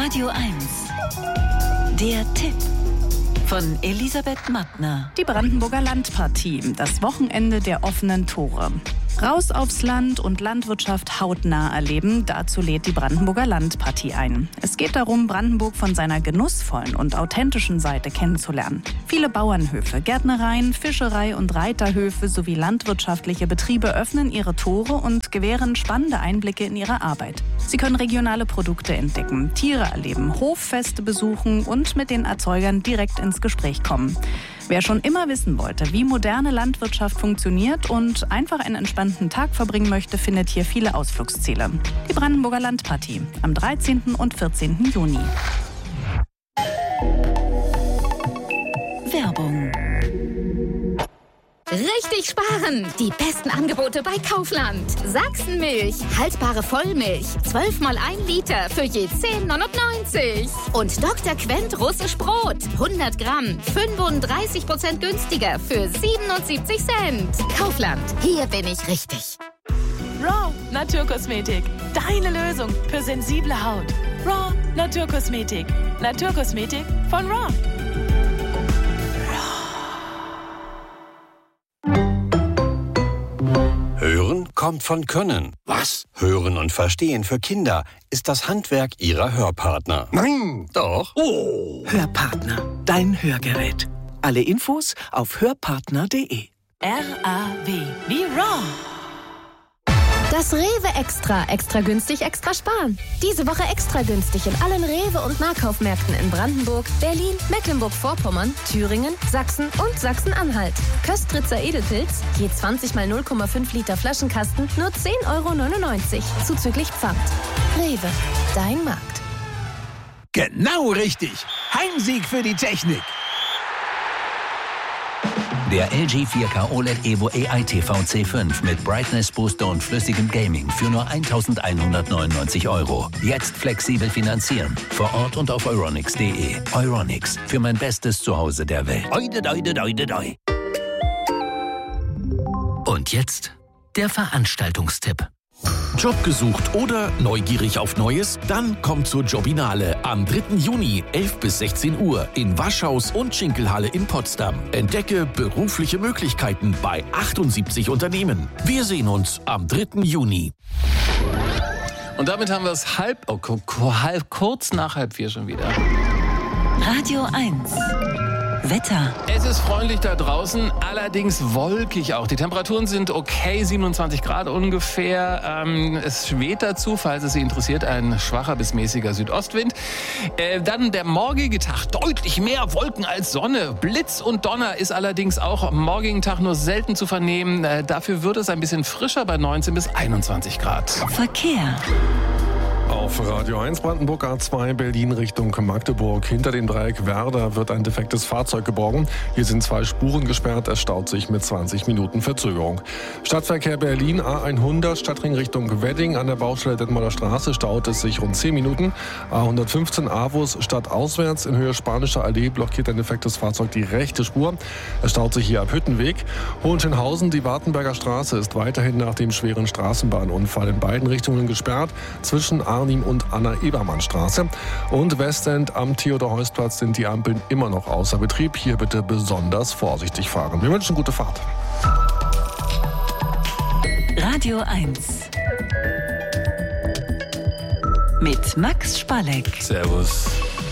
Radio 1. Der Tipp von Elisabeth Mattner. Die Brandenburger Landpartie, das Wochenende der offenen Tore. Raus aufs Land und Landwirtschaft hautnah erleben, dazu lädt die Brandenburger Landpartie ein. Es geht darum, Brandenburg von seiner genussvollen und authentischen Seite kennenzulernen. Viele Bauernhöfe, Gärtnereien, Fischerei- und Reiterhöfe sowie landwirtschaftliche Betriebe öffnen ihre Tore und gewähren spannende Einblicke in ihre Arbeit. Sie können regionale Produkte entdecken, Tiere erleben, Hoffeste besuchen und mit den Erzeugern direkt ins Gespräch kommen. Wer schon immer wissen wollte, wie moderne Landwirtschaft funktioniert und einfach einen entspannten Tag verbringen möchte, findet hier viele Ausflugsziele. Die Brandenburger Landpartie am 13. und 14. Juni. Werbung. Richtig sparen! Die besten Angebote bei Kaufland. Sachsenmilch, haltbare Vollmilch, 12 mal 1 Liter für je 10,99. Und Dr. Quent russisch Brot, 100 Gramm, 35% günstiger für 77 Cent. Kaufland, hier bin ich richtig. Raw Naturkosmetik, deine Lösung für sensible Haut. Raw Naturkosmetik, Naturkosmetik von Raw. Hören kommt von Können. Was? Hören und Verstehen für Kinder ist das Handwerk ihrer Hörpartner. Nein! Doch. Oh! Hörpartner, dein Hörgerät. Alle Infos auf hörpartner.de. RAW wie Raw. Das Rewe Extra günstig, extra sparen. Diese Woche extra günstig in allen Rewe- und Nahkaufmärkten in Brandenburg, Berlin, Mecklenburg-Vorpommern, Thüringen, Sachsen und Sachsen-Anhalt. Köstritzer Edelpilz, je 20 mal 0,5 Liter Flaschenkasten, nur 10,99 € zuzüglich Pfand. Rewe, dein Markt. Genau richtig. Heimsieg für die Technik. Der LG 4K OLED Evo AI TV C5 mit Brightness Booster und flüssigem Gaming für nur 1.199 €. Jetzt flexibel finanzieren. Vor Ort und auf euronics.de. Euronics, für mein bestes Zuhause der Welt. Und jetzt der Veranstaltungstipp. Job gesucht oder neugierig auf Neues? Dann kommt zur Jobinale am 3. Juni, 11 bis 16 Uhr in Waschhaus und Schinkelhalle in Potsdam. Entdecke berufliche Möglichkeiten bei 78 Unternehmen. Wir sehen uns am 3. Juni. Und damit haben wir es kurz nach 3:30 schon wieder. Radio 1. Wetter. Es ist freundlich da draußen, allerdings wolkig auch. Die Temperaturen sind okay, 27 Grad ungefähr. Es weht dazu, falls es Sie interessiert, ein schwacher bis mäßiger Südostwind. Dann der morgige Tag, deutlich mehr Wolken als Sonne. Blitz und Donner ist allerdings auch am morgigen Tag nur selten zu vernehmen. Dafür wird es ein bisschen frischer bei 19 bis 21 Grad. Verkehr. Auf Radio 1 Brandenburg A2 Berlin Richtung Magdeburg. Hinter dem Dreieck Werder wird ein defektes Fahrzeug geborgen. Hier sind 2 Spuren gesperrt. Es staut sich mit 20 Minuten Verzögerung. Stadtverkehr Berlin A100 Stadtring Richtung Wedding. An der Baustelle Detmolder Straße staut es sich rund 10 Minuten. A115 Avus stadtauswärts in Höhe Spanischer Allee blockiert ein defektes Fahrzeug die rechte Spur. Es staut sich hier ab Hüttenweg. Hohenschönhausen, die Wartenberger Straße ist weiterhin nach dem schweren Straßenbahnunfall in beiden Richtungen gesperrt. Zwischen Arnim und Anna-Ebermann-Straße. Und Westend am Theodor-Heuss-Platz sind die Ampeln immer noch außer Betrieb. Hier bitte besonders vorsichtig fahren. Wir wünschen gute Fahrt. Radio 1. Mit Max Spalleck. Servus.